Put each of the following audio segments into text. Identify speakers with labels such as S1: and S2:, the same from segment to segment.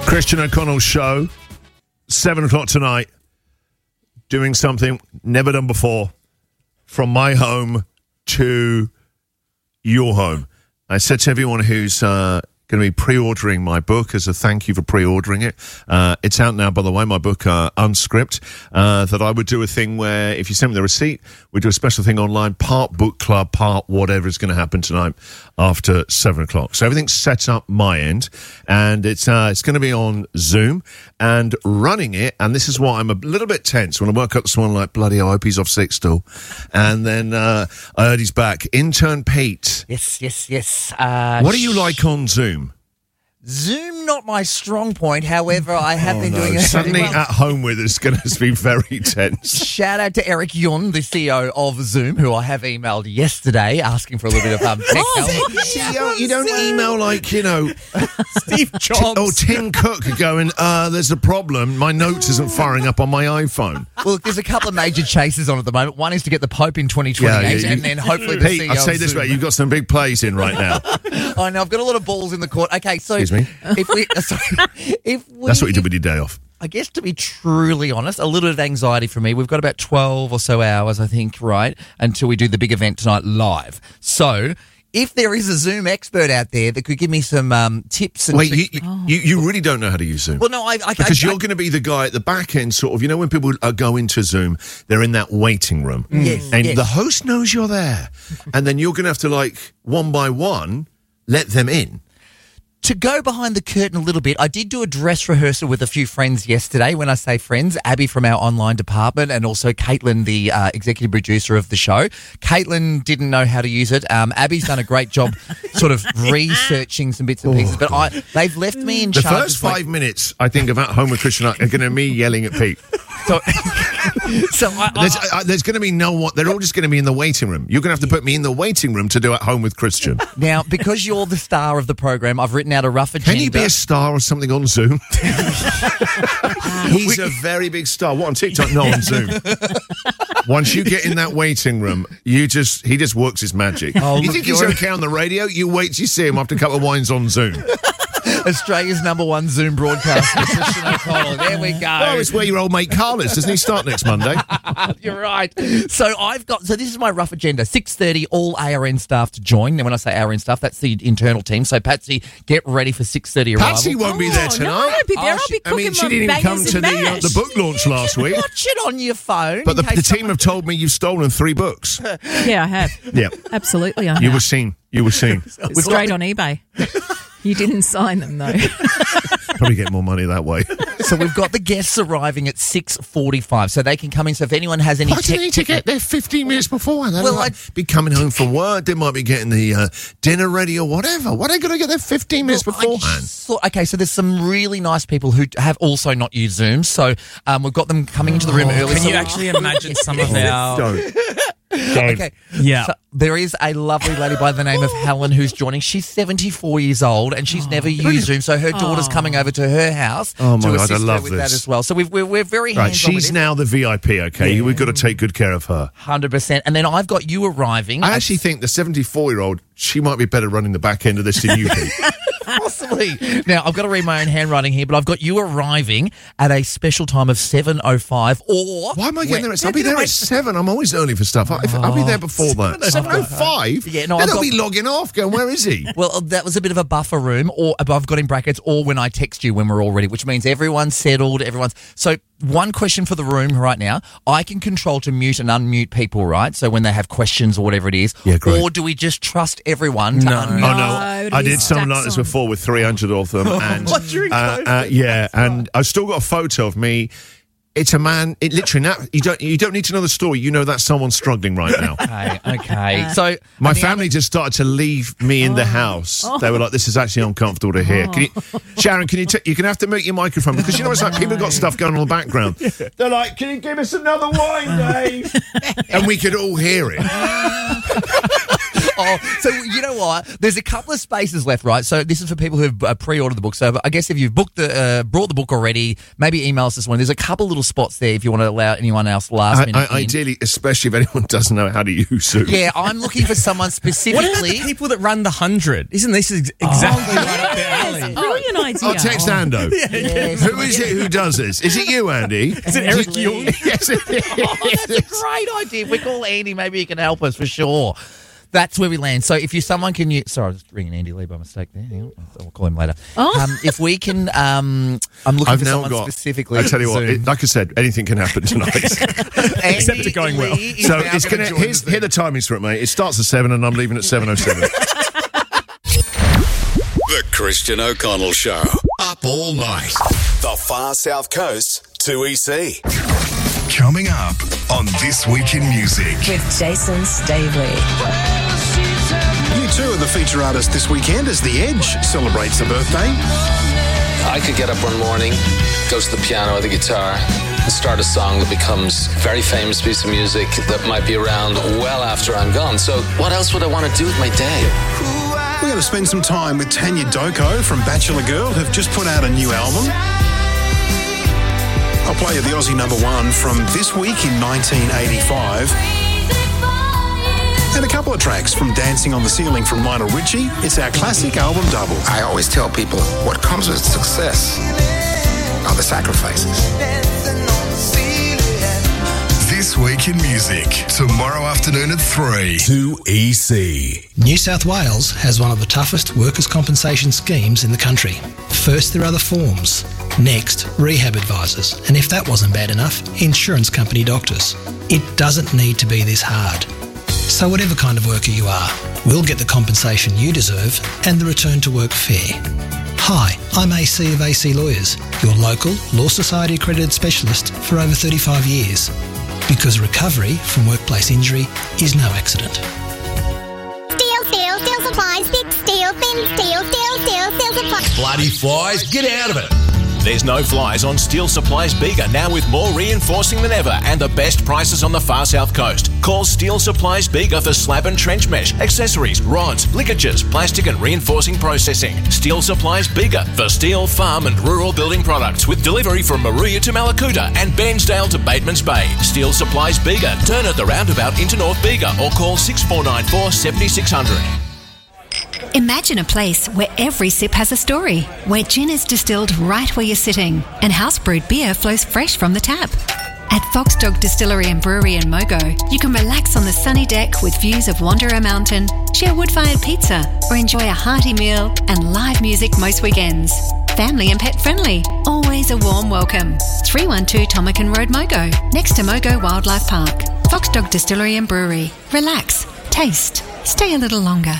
S1: Christian O'Connell show, 7 o'clock tonight, doing something never done before, from my home to your home. I said to everyone who's going to be pre-ordering my book as a thank you for pre-ordering it. It's out now, by the way, my book, Unscript, that I would do a thing where if you send me the receipt, we do a special thing online, part book club, part whatever is going to happen tonight after 7 o'clock. So everything's set up my end, and it's going to be on Zoom, and running it, and this is why I'm a little bit tense. When I woke up this morning, like, bloody, I hope he's off sick still. And then I heard he's back. Intern Pete.
S2: Yes.
S1: What are you like on Zoom?
S2: Zoom, not my strong point. However, I have been doing it.
S1: Suddenly at home with us going to be very tense.
S2: Shout out to Eric Yun, the CEO of Zoom, who I have emailed yesterday asking for a little bit of tech help.
S1: CEO, you don't email like, you know,
S2: Steve Jobs
S1: or Tim Cook going, there's a problem. My notes isn't firing up on my iPhone.
S2: Well, there's a couple of major chases on at the moment. One is to get the Pope in 2028, and then hopefully the
S1: Pete,
S2: CEO
S1: I'll say this way, you've got some big plays in right now.
S2: I know, I've got a lot of balls in the court. Okay, so
S1: Excuse me?
S2: if we
S1: That's what you did with your day off.
S2: I guess, to be truly honest, a little bit of anxiety for me. We've got about 12 or so hours, I think, right, until we do the big event tonight live. So if there is a Zoom expert out there that could give me some tips and tricks.
S1: You really don't know how to use Zoom.
S2: Well, no,
S1: because you're going to be the guy at the back end, sort of, you know, when people go into Zoom, they're in that waiting room.
S2: Yes,
S1: and the host knows you're there. And then you're going to have to, like, one by one, let them in.
S2: To go behind the curtain a little bit, I did do a dress rehearsal with a few friends yesterday. When I say friends, Abby from our online department and also Caitlin, the executive producer of the show. Caitlin didn't know how to use it. Abby's done a great job sort of researching some bits and pieces, but they've left me in charge.
S1: The first 5 minutes, I think, of At Home with Christian are going to be me yelling at Pete.
S2: So
S1: there's going to be no one. They're all just going to be in the waiting room. You're going to have to put me in the waiting room to do At Home with Christian.
S2: Now, because you're the star of the program, I've written out a rough agenda.
S1: Can you be a star or something on Zoom? He's a very big star. What, on TikTok? No, on Zoom. Once you get in that waiting room, he just works his magic. You think he's okay on the radio? You wait till you see him after a couple of wines on Zoom.
S2: Australia's #1 Zoom broadcaster, Christian O'Connell. There we go.
S1: Oh, it's where your old mate Carl is. Doesn't he start next Monday?
S2: You're right. So this is my rough agenda. 6:30, all ARN staff to join. And when I say ARN staff, that's the internal team. So Patsy, get ready for 6:30 arrival.
S1: Patsy won't be there tonight.
S3: No, I won't be there. I'll be cooking
S1: she didn't even come to the book launch last week.
S2: Watch it on your phone.
S1: But the team have told me you've stolen 3 books.
S3: Yeah, I have.
S1: Yeah.
S3: Absolutely, I have.
S1: You were seen.
S3: Straight on eBay. You didn't sign them, though.
S1: Probably get more money that way.
S2: So we've got the guests arriving at 6:45, so they can come in. So if anyone has any
S1: Why do they need to get there 15 minutes before? They
S2: Well,
S1: might be coming home from work. They might be getting the dinner ready or whatever. Why are they going to get there 15 minutes beforehand?
S2: Okay, so there's some really nice people who have also not used Zoom. So we've got them coming into the room early.
S4: Can you actually imagine some of our...
S1: Don't.
S2: Okay.
S4: Yeah.
S2: So there is a lovely lady by the name of Helen who's joining. She's 74 years old and she's never used Zoom. So her daughter's coming over to her house
S1: Oh my
S2: to
S1: God,
S2: assist
S1: I love
S2: her with
S1: this.
S2: that as well. So we're very
S1: Right,
S2: hands-on with
S1: she's
S2: it.
S1: now the VIP, okay?
S2: Yeah.
S1: We've got to take good care of her.
S2: 100%. And then I've got you arriving.
S1: I actually think the 74-year-old, she might be better running the back end of this than you, Pete.
S2: Possibly. Now, I've got to read my own handwriting here, but I've got you arriving at a special time of 7:05 or...
S1: Why am I getting there? I'll be there at 7. I'm always early for stuff. I'll be there before that. 7:05?
S2: Yeah, no,
S1: Then
S2: I've
S1: I'll
S2: got-
S1: be logging off going, where is he?
S2: Well, that was a bit of a buffer room, or I've got in brackets, or when I text you when we're all ready, which means everyone's settled, So one question for the room right now. I can control to mute and unmute people, right? So when they have questions or whatever it is.
S1: Yeah, great.
S2: Or do we just trust everyone to unmute?
S1: Oh, no. I did something like this before with 300 of them. And,
S2: What, during COVID?
S1: yeah, and I've still got a photo of me. It's a man. It literally now. You don't need to know the story. You know that someone's struggling right now.
S2: Okay. So
S1: My family just started to leave me in the house. They were like, "This is actually uncomfortable to hear." Sharon, can you can have to mute your microphone because you know it's like people have got stuff going on in the background. They're like, "Can you give us another wine, Dave?" And we could all hear it.
S2: So you know what? There's a couple of spaces left, right? So this is for people who've pre-ordered the book. So I guess if you've brought the book already, maybe email us this one. There's a couple little spots there if you want to allow anyone else last minute.
S1: Ideally, especially if anyone doesn't know how to use Zoom.
S2: Yeah, I'm looking for someone specifically.
S4: What about the people that run the 100? Isn't this exactly right up their alley?
S3: Brilliant idea.
S1: I'll text Ando.
S2: Yes.
S1: Who is it who does this? Is it you, Andy?
S4: Is it Eric Young?
S1: Yes, it is.
S2: That's a great idea. If we call Andy, maybe he can help us for sure. That's where we land. So if someone can use... Sorry, I was ringing Andy Lee by mistake there. Hang on. I'll call him later. If we can... I'm looking for someone specifically.
S1: I tell you what, like I said, anything can happen tonight.
S4: Except it going well.
S1: So it's going to... Here the timings for it, mate. It starts at 7 and I'm leaving at 7:07.
S5: The Christian O'Connell Show. Up all night. The far south coast to EC.
S6: Coming up on This Week in Music.
S7: With Jason Staveley.
S8: U2 are the feature artist this weekend as The Edge celebrates a birthday.
S9: I could get up one morning, go to the piano or the guitar, and start a song that becomes a very famous piece of music that might be around well after I'm gone. So what else would I want to do with my day?
S8: We're going to spend some time with Tanya Doko from Bachelor Girl, who've just put out a new album. I'll play you the Aussie number one from this week in 1985. And a couple of tracks from Dancing on the Ceiling from Lionel Richie. It's our classic album double.
S10: I always tell people what comes with success are the sacrifices.
S6: This Week in Music, tomorrow afternoon at 3. 2EC.
S11: New South Wales has one of the toughest workers' compensation schemes in the country. First, there are the forms. Next, rehab advisors. And if that wasn't bad enough, insurance company doctors. It doesn't need to be this hard. So whatever kind of worker you are, we'll get the compensation you deserve and the return to work fair. Hi, I'm AC of AC Lawyers, your local Law Society accredited specialist for over 35 years. Because recovery from workplace injury is no accident.
S12: Steel supplies, big steel, thin steel supplies.
S13: Bloody flies, get out of it. There's no flies on Steel Supplies Bega, now with more reinforcing than ever and the best prices on the far south coast. Call Steel Supplies Bega for slab and trench mesh, accessories, rods, ligatures, plastic and reinforcing processing. Steel Supplies Bega for steel, farm and rural building products with delivery from Maruya to Malakuta and Bairnsdale to Batemans Bay. Steel Supplies Bega. Turn at the roundabout into North Bega or call 6494 7600.
S14: Imagine a place where every sip has a story, where gin is distilled right where you're sitting and house-brewed beer flows fresh from the tap. At Fox Dog Distillery and Brewery in Mogo, you can relax on the sunny deck with views of Wanderer Mountain, share wood-fired pizza, or enjoy a hearty meal and live music most weekends. Family and pet friendly, always a warm welcome. 312 Tomakan Road, Mogo, next to Mogo Wildlife Park. Fox Dog Distillery and Brewery. Relax, taste, stay a little longer.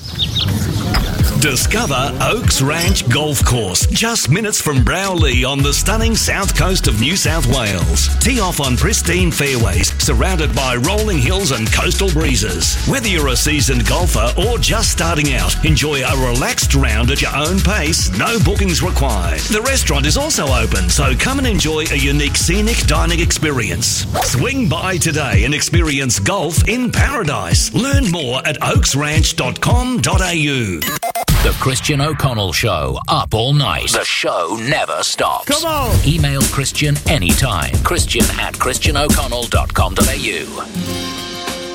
S15: Discover Oaks Ranch Golf Course, just minutes from Browley on the stunning south coast of New South Wales. Tee off on pristine fairways, surrounded by rolling hills and coastal breezes. Whether you're a seasoned golfer or just starting out, enjoy a relaxed round at your own pace, no bookings required. The restaurant is also open, so come and enjoy a unique scenic dining experience. Swing by today and experience golf in paradise. Learn more at oaksranch.com.au.
S16: The Christian O'Connell Show, up all night. The show never stops.
S1: Come on!
S16: Email Christian anytime. Christian@christianoconnell.com.au.